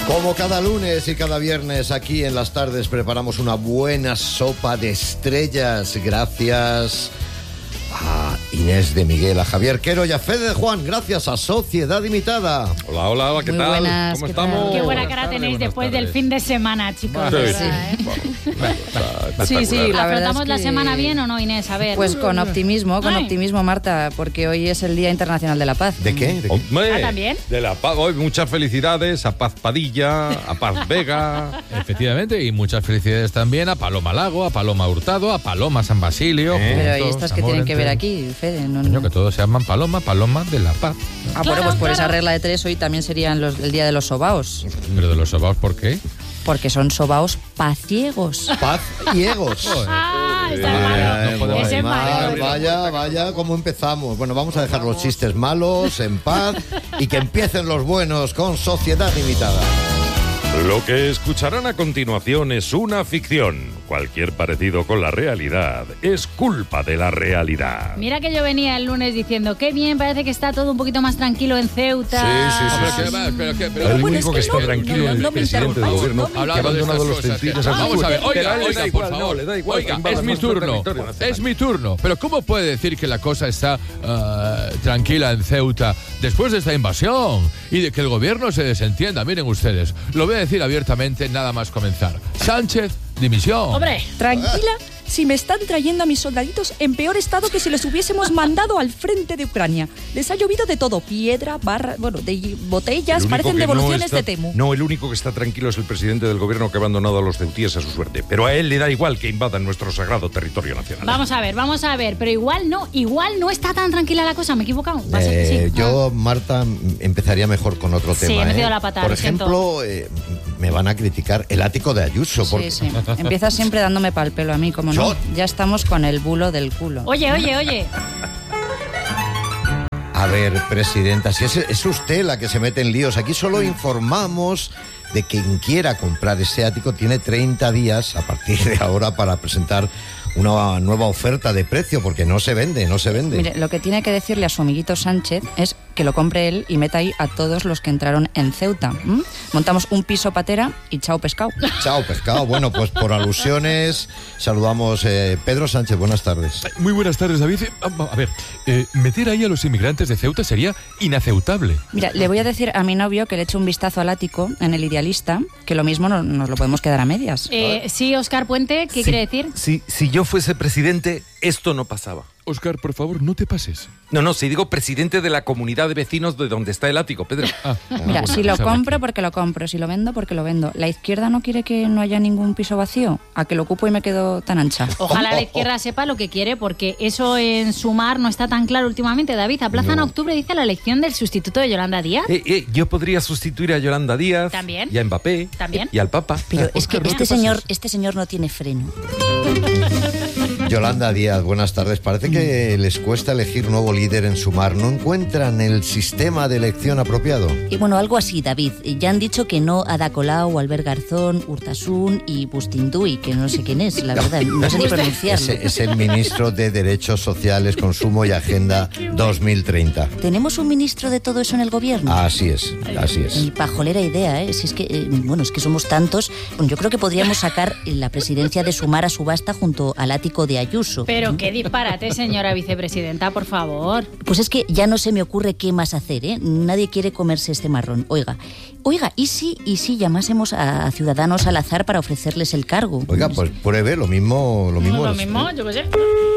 Como cada lunes y cada viernes aquí en las tardes preparamos una buena sopa de estrellas gracias a Inés de Miguel, a Javier Quero y a Fede de Juan, gracias a Sociedad Limitada. Hola, hola, hola, ¿qué Muy tal? Buenas, ¿Cómo ¿qué estamos? tal? Qué buena cara tenéis después del fin de semana, chicos. Sí, la verdad ¿Afrontamos es la que- semana bien o no, Inés? A ver. Pues con optimismo, Marta, porque hoy es el Día Internacional de la Paz. ¿De qué? ¿De qué? Hombre, ¿también? De la Paz. Hoy muchas felicidades a Paz Padilla, a Paz Vega. Efectivamente, y muchas felicidades también a Paloma Lago, a Paloma Hurtado, a Paloma San Basilio. Pero ¿y juntos, estas que amor tienen que ver entre- aquí, Fede? No, Coño, que todos se llaman Paloma de la Paz. Bueno, pues por esa claro. regla de tres hoy también serían el Día de los Sobaos, Pero de los sobaos, ¿por qué? porque son sobaos paciegos. Paz y egos. Ah, está malo. no podemos- Ese es malo. Vaya, cómo empezamos. Bueno, vamos a dejar los chistes malos en paz y que empiecen los buenos con Sociedad Limitada. Lo que escucharán a continuación es una ficción. Cualquier parecido con la realidad es culpa de la realidad. Mira que yo venía el lunes diciendo, qué bien, parece que está todo un poquito más tranquilo en Ceuta. El único que está tranquilo es el presidente del gobierno que ha abandonado los centines a su Vamos a ver, suerte. oiga, Pero a él le da por igual, favor. no, le da igual que Oiga, invada es mi nuestro turno. territorio nacional. Es mi turno. Pero ¿cómo puede decir que la cosa está tranquila en Ceuta después de esta invasión y de que el gobierno se desentienda? Miren ustedes, lo voy a decir abiertamente nada más comenzar. Sánchez, dimisión. Hombre, Tranquila, si me están trayendo a mis soldaditos en peor estado que si los hubiésemos mandado al frente de Ucrania. Les ha llovido de todo, piedra, barra, de botellas, El único parecen que devoluciones no de está- Temu. No, el único que está tranquilo es el presidente del gobierno que ha abandonado a los ceutíes a su suerte. Pero a él le da igual que invadan nuestro sagrado territorio nacional. vamos a ver, pero igual no está tan tranquila la cosa, me he equivocado. Va a ser que sí. Yo, Marta, empezaría mejor con otro Sí, tema. he metido la pata, Por lo siento. ejemplo, me van a criticar el ático de Ayuso. porque- Sí, sí. Empieza siempre dándome pa'l pelo a mí, como no. Yo- Ya estamos con el bulo del culo. Oye. A ver, presidenta, si es usted la que se mete en líos. Aquí solo informamos de que quien quiera comprar ese ático tiene 30 días a partir de ahora para presentar una nueva oferta de precio, porque no se vende. Mire, lo que tiene que decirle a su amiguito Sánchez es que lo compre él y meta ahí a todos los que entraron en Ceuta. Montamos un piso patera y chao pescado. Chao, pescado. Bueno, pues por alusiones saludamos Pedro Sánchez, buenas tardes. Muy buenas tardes, David. A ver, meter ahí a los inmigrantes de Ceuta sería inaceptable. Mira, le voy a decir a mi novio que le eche un vistazo al ático en El Idealista, que lo mismo nos lo podemos quedar a medias. Sí, Óscar Puente, ¿qué quiere decir? Si yo fuese presidente, esto no pasaba. Óscar, por favor, no te pases. No, si digo presidente de la comunidad de vecinos de donde está el ático, Pedro. Mira, si lo compro, porque lo compro. Si lo vendo, porque lo vendo. ¿La izquierda no quiere que no haya ningún piso vacío? ¿A que lo ocupo y me quedo tan ancha? Ojalá la izquierda sepa lo que quiere, porque eso en Sumar no está tan claro últimamente. David, aplazan a octubre, dice, la elección del sustituto de Yolanda Díaz. Yo podría sustituir a Yolanda Díaz. También. Y a Mbappé. También. Y al Papa. Pero es que Óscar, no te este señor no tiene freno. Yolanda Díaz, buenas tardes. Parece que les cuesta elegir nuevo líder en Sumar. ¿No encuentran el sistema de elección apropiado? Y bueno, algo así, David. Ya han dicho que no Ada Colau, Albert Garzón, Urtasun y Bustinduy, que no sé quién es, la verdad. No sé ni pronunciarlo. Es el ministro de Derechos Sociales, Consumo y Agenda 2030. ¿Tenemos un ministro de todo eso en el gobierno? Así es. Y pajolera idea, ¿eh? Si es que, es que somos tantos. Bueno, yo creo que podríamos sacar la presidencia de Sumar a subasta junto al ático de Ayuso. Pero qué disparate, señora vicepresidenta, por favor. Pues es que ya no se me ocurre qué más hacer, ¿eh? Nadie quiere comerse este marrón. Oiga, ¿y si llamásemos a ciudadanos al azar para ofrecerles el cargo? Oiga, pues pruebe lo mismo. Lo mismo, yo qué sé.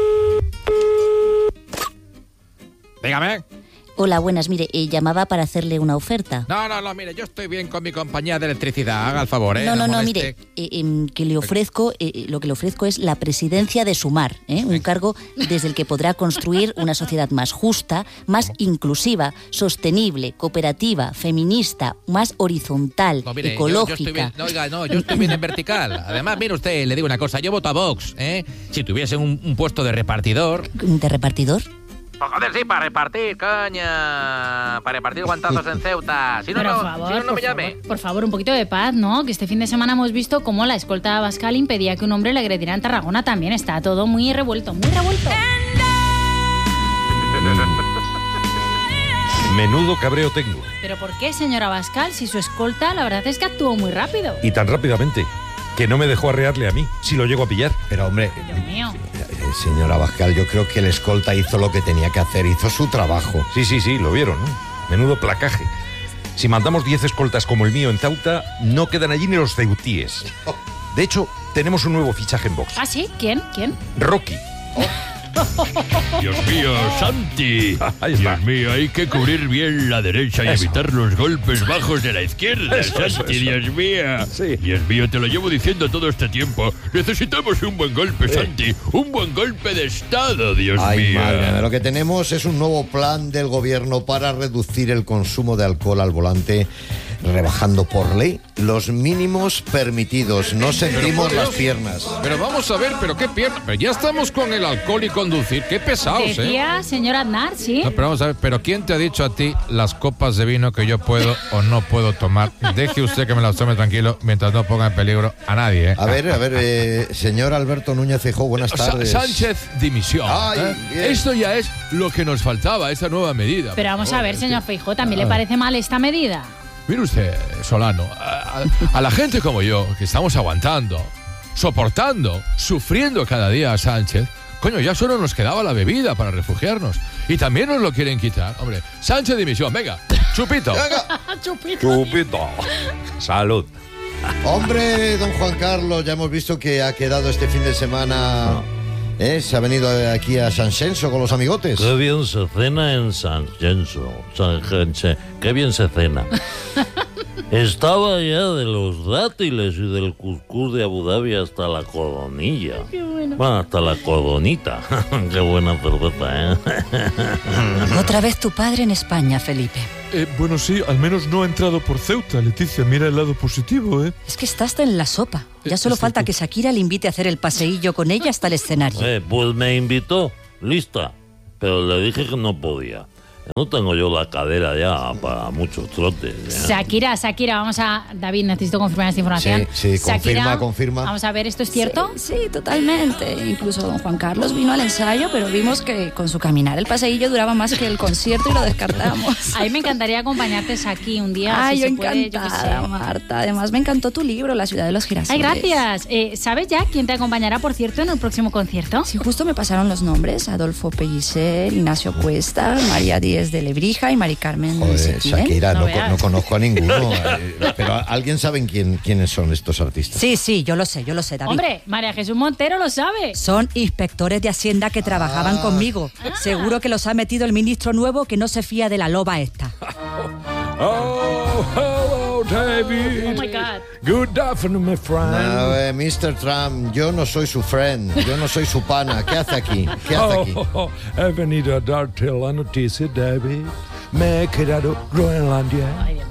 Dígame. Hola, buenas. Mire, llamaba para hacerle una oferta. No, mire, yo estoy bien con mi compañía de electricidad. Haga el favor, No, moleste. mire, que le ofrezco, lo que le ofrezco es la presidencia de Sumar, un cargo desde el que podrá construir una sociedad más justa, más inclusiva, sostenible, cooperativa, feminista, más horizontal, No, mire, ecológica. Yo estoy bien, yo estoy bien en vertical. Además, mire usted, le digo una cosa, yo voto a Vox, ¿eh? Si tuviese un puesto de repartidor... ¿De repartidor? Pues joder, sí, para repartir, coña. Para repartir guantazos en Ceuta. Si no, Pero, no, por favor, si no, no me por llame. favor, por favor, un poquito de paz, ¿no? Que este fin de semana hemos visto cómo la escolta Abascal impedía que un hombre le agrediera en Tarragona también. Está todo muy revuelto, muy revuelto. Menudo cabreo tengo. ¿Pero por qué, señora Abascal? Si su escolta, la verdad es que actuó muy rápido. Y tan rápidamente que no me dejó arrearle a mí, si lo llego a pillar. Pero hombre, Dios mío. señora Abascal, yo creo que el escolta hizo lo que tenía que hacer, hizo su trabajo. Sí, lo vieron, ¿no? Menudo placaje. Si mandamos 10 escoltas como el mío en Ceuta, no quedan allí ni los ceutíes. De hecho, tenemos un nuevo fichaje en Vox. ¿Ah, sí? ¿Quién? Rocky. Dios mío, Santi. Ahí está. Dios mío, hay que cubrir bien la derecha y Eso. evitar los golpes bajos de la izquierda, Eso. Santi, Dios mío. Sí. Dios mío, te lo llevo diciendo todo este tiempo. Necesitamos un buen golpe, Santi. Un buen golpe de Estado, Dios Ay, mío. madre mía, lo que tenemos es un nuevo plan del gobierno para reducir el consumo de alcohol al volante, rebajando por ley los mínimos permitidos. No sentimos las piernas. Pero vamos a ver, pero qué pierna. Pero ya estamos con el alcohol y conducir. Qué pesados, Decía señora Aznar, ¿sí? No, pero vamos a ver, pero ¿quién te ha dicho a ti las copas de vino que yo puedo o no puedo tomar? Deje usted que me las tome tranquilo mientras no ponga en peligro a nadie, ¿eh? A ver, señor Alberto Núñez Feijóo, buenas tardes. Sánchez dimisión. Ay, bien. Esto ya es lo que nos faltaba, esa nueva medida. Pero vamos a ver, señor Feijóo, ¿también le parece mal esta medida? Mire usted, Solano, a la gente como yo, que estamos aguantando, soportando, sufriendo cada día a Sánchez, coño, ya solo nos quedaba la bebida para refugiarnos. Y también nos lo quieren quitar. Hombre, Sánchez dimisión, venga, chupito. Chupito. Salud. Hombre, don Juan Carlos, ya hemos visto que ha quedado este fin de semana. Se ha venido aquí a San Censo con los amigotes. Qué bien se cena en San Censo. Qué bien se cena. Estaba ya de los dátiles y del cuscús de Abu Dhabi hasta la coronilla. Qué bueno. Bueno, hasta la coronita. Qué buena cerveza, ¿eh? Otra vez tu padre en España, Felipe. Bueno, sí, al menos no ha entrado por Ceuta, Leticia. Mira el lado positivo, ¿eh? Es que está hasta en la sopa. Ya solo falta que Shakira le invite a hacer el paseillo con ella hasta el escenario. Pues me invitó, lista. Pero le dije que no podía. No tengo yo la cadera ya para muchos trotes. Shakira, vamos a... David, necesito confirmar esta información. Sí, Shakira, confirma. Vamos a ver, ¿esto es cierto? Sí, totalmente. Incluso don Juan Carlos vino al ensayo, pero vimos que con su caminar el paseillo duraba más que el concierto y lo descartamos. A mí me encantaría acompañarte aquí un día. Ay, si yo se puede, encantada, yo qué sé. Marta. Además, me encantó tu libro, La ciudad de los girasoles. Ay, gracias. ¿Sabes ya quién te acompañará, por cierto, en el próximo concierto? Sí, justo me pasaron los nombres. Adolfo Pellicer, Ignacio Cuesta, María Díez de Lebrija y Mari Carmen. Joder, Setién. Shakira, No no veas. conozco a ninguno. Pero ¿alguien sabe quiénes son estos artistas? Sí, yo lo sé, David. Hombre, María Jesús Montero lo sabe. Son inspectores de Hacienda que trabajaban conmigo. Seguro que los ha metido el ministro nuevo que no se fía de la loba esta. Oh, hello, David. Oh, my God. Good afternoon, my friend. Mr. Trump, yo no soy su friend, yo no soy su pana. ¿Qué hace aquí? He venido a darte la noticia, David. Me he quedado Groenlandia.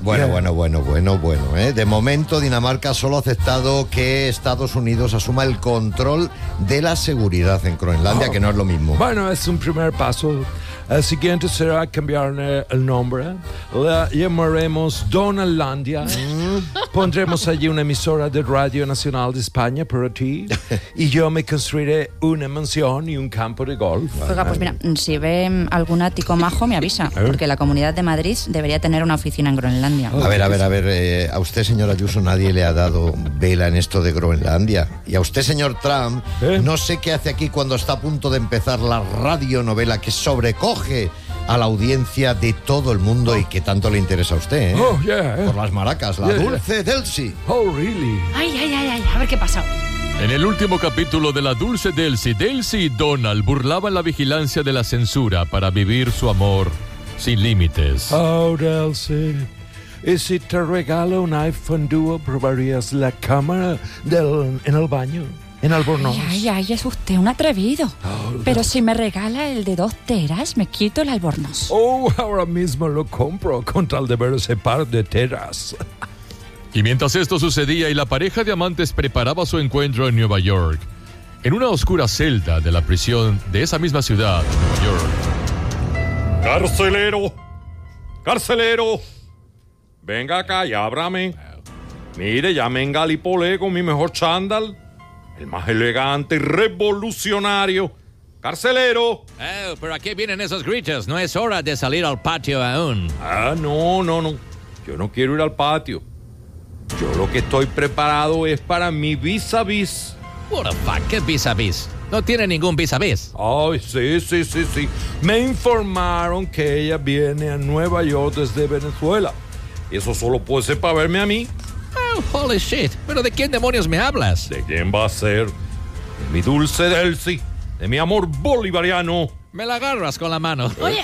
Bueno. De momento, Dinamarca solo ha aceptado que Estados Unidos asuma el control de la seguridad en Groenlandia, que no es lo mismo. Bueno, es un primer paso. El siguiente será cambiar el nombre. La llamaremos Donaldlandia. Pondremos allí una emisora de Radio Nacional de España para ti. Y yo me construiré una mansión y un campo de golf. Oiga, pues mira, si ve algún ático majo me avisa, porque la Comunidad de Madrid debería tener una oficina en Groenlandia. A ver, a usted, señor Ayuso, nadie le ha dado vela en esto de Groenlandia. Y a usted, señor Trump, no sé qué hace aquí cuando está a punto de empezar la radionovela que sobrecoge a la audiencia de todo el mundo y que tanto le interesa a usted, ¿eh? Oh, yeah. Por las maracas, la Dulce Delcy. Oh, really? Ay, a ver qué pasa. En el último capítulo de La Dulce Delcy, Delcy y Donald burlaban la vigilancia de la censura para vivir su amor sin límites. Oh, Delcy. Y si te regalo un iPhone Duo, ¿probarías la cámara en el baño? En Albornoz. Ay, es usted un atrevido. Pero si me regala el de 2 teras, me quito el Albornoz. Oh, ahora mismo lo compro con tal de ver ese par de teras. Y mientras esto sucedía y la pareja de amantes preparaba su encuentro en Nueva York, en una oscura celda de la prisión de esa misma ciudad, Nueva York. ¡Carcelero! Venga acá y ábrame. Mire, ya me engalipolé con mi mejor chándal, el más elegante y revolucionario ¡Carcelero! Pero ¿a qué vienen esos gritos? No es hora de salir al patio aún. No. Yo no quiero ir al patio. Yo lo que estoy preparado es para mi vis-a-vis. What the fuck, ¿qué vis-a-vis? No tiene ningún vis-a-vis. Ay, sí. Me informaron que ella viene a Nueva York desde Venezuela. Eso solo puede ser para verme a mí. Oh, holy shit. ¿Pero de quién demonios me hablas? ¿De quién va a ser? De mi dulce Delcy. De mi amor bolivariano. Me la agarras con la mano. Oye.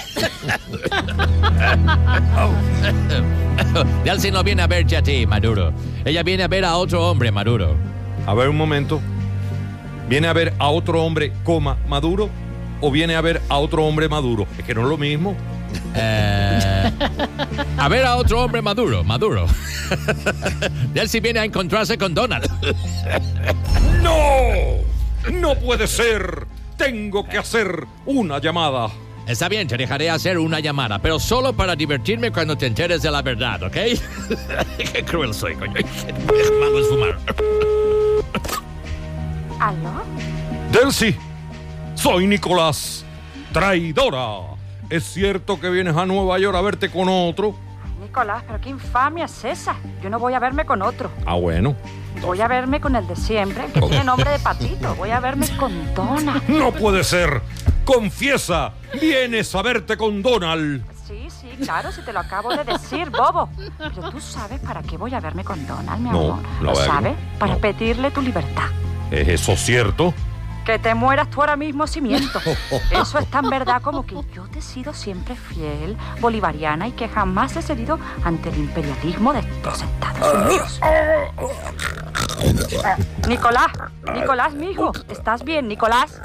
Delcy no viene a verte a ti, Maduro. Ella viene a ver a otro hombre, Maduro. A ver, un momento. ¿Viene a ver a otro hombre, Maduro? ¿O viene a ver a otro hombre Maduro? Es que no es lo mismo. A ver a otro hombre Maduro. Delcy viene a encontrarse con Donald. ¡No puede ser! Tengo que hacer una llamada. Está bien, te dejaré hacer una llamada, pero solo para divertirme cuando te enteres de la verdad, ¿ok? Qué cruel soy, coño. Qué malo es fumar. ¿Aló? Delcy, soy Nicolás. Traidora. ¿Es cierto que vienes a Nueva York a verte con otro? Nicolás, pero qué infamia es esa. Yo no voy a verme con otro. Ah, bueno. Voy a verme con el de siempre, que tiene nombre de patito. Voy a verme con Donald. ¡No puede ser! ¡Confiesa! ¡Vienes a verte con Donald! Sí, claro, si te lo acabo de decir, bobo. Pero tú sabes para qué voy a verme con Donald, mi amor. ¿Lo sabes? Para pedirle tu libertad. ¿Es eso cierto? Que te mueras tú ahora mismo si miento. Eso es tan verdad como que yo te he sido siempre fiel, bolivariana, y que jamás he cedido ante el imperialismo de estos Estados Unidos. Nicolás, mijo, ¿estás bien, Nicolás?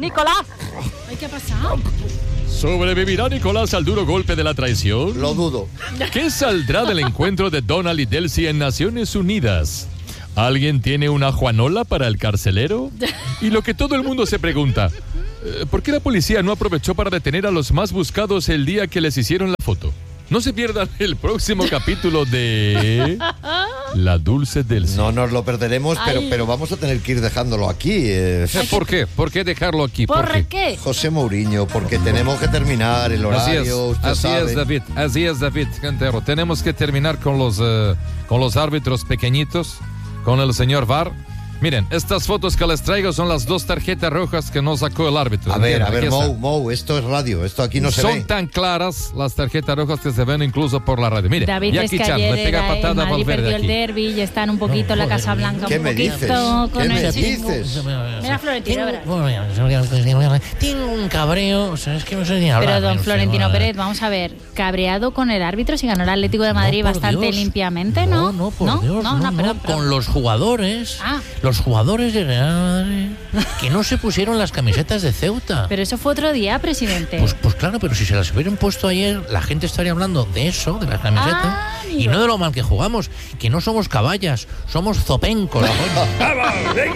Ay, ¿qué ha pasado? ¿Sobrevivirá Nicolás al duro golpe de la traición? Lo dudo. ¿Qué saldrá del encuentro de Donald y Delcy en Naciones Unidas? ¿Alguien tiene una Juanola para el carcelero? Y lo que todo el mundo se pregunta, ¿por qué la policía no aprovechó para detener a los más buscados el día que les hicieron la foto? No se pierdan el próximo capítulo de La Dulce Delcy. No nos lo perderemos, pero vamos a tener que ir dejándolo aquí. ¿Por qué? ¿Por qué dejarlo aquí? ¿Por qué? José Mourinho, porque tenemos que terminar el horario. Así es, David Cantero. Tenemos que terminar con los árbitros pequeñitos, con el señor VAR. Miren, estas fotos que les traigo son las 2 tarjetas rojas que nos sacó el árbitro. A ver, Mou, esto es radio, esto aquí no se ve. Son tan claras las tarjetas rojas que se ven incluso por la radio. Mire, David, Jackie es que Chan ayer le pega patada a Madrid Valverde perdió aquí. el derbi y están un poquito en la Casa Blanca. ¿Qué me dices? ¿Qué me dices? Mira, Florentino, verás. Tengo un cabreo, o sea, es que no sé ni hablar. Pero don Florentino Pérez, vamos a ver, cabreado con el árbitro si ganó el Atlético de Madrid bastante limpiamente, ¿no? No, por Dios, perdón. Con los jugadores, los jugadores de Real Madrid, que no se pusieron las camisetas de Ceuta. Pero eso fue otro día, presidente. Pues claro, pero si se las hubieran puesto ayer, la gente estaría hablando de eso, de las camisetas, y no de lo mal que jugamos, que no somos caballas, somos zopencos. ¡Vamos!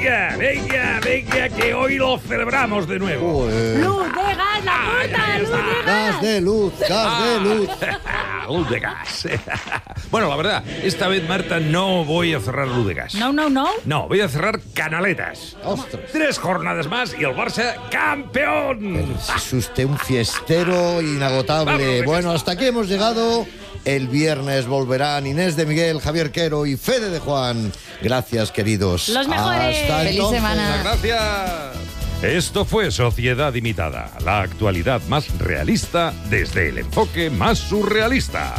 ¡Venga, que hoy lo celebramos de nuevo! ¡Luz de gas, la puta! ¡Luz de gas! ¡Gas de luz! Luz de gas. Bueno, la verdad, esta vez, Marta, no voy a cerrar luz de gas. No. No, voy a cerrar Canaletas. ¡Ostras! 3 jornadas más y el Barça campeón. Es usted un fiestero inagotable. Bueno, hasta aquí hemos llegado. El viernes volverán Inés de Miguel, Javier Quero y Fede de Juan. Gracias, queridos. Los mejores. Hasta Feliz entonces. semana. Gracias. Esto fue Sociedad Imitada, la actualidad más realista desde el enfoque más surrealista.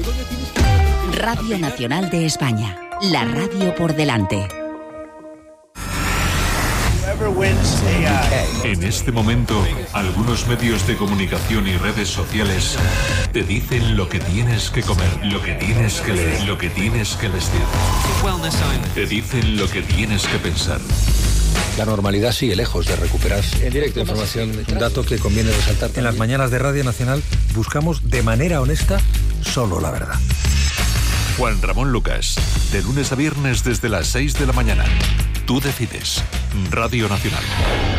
Radio Nacional de España, la radio por delante. En este momento, algunos medios de comunicación y redes sociales te dicen lo que tienes que comer, lo que tienes que leer, lo que tienes que vestir. Te dicen lo que tienes que pensar. La normalidad sigue lejos de recuperarse. En directo, información, un dato que conviene resaltar. En las mañanas de Radio Nacional buscamos de manera honesta solo la verdad. Juan Ramón Lucas, de lunes a viernes desde las 6 de la mañana. Tú decides. Radio Nacional.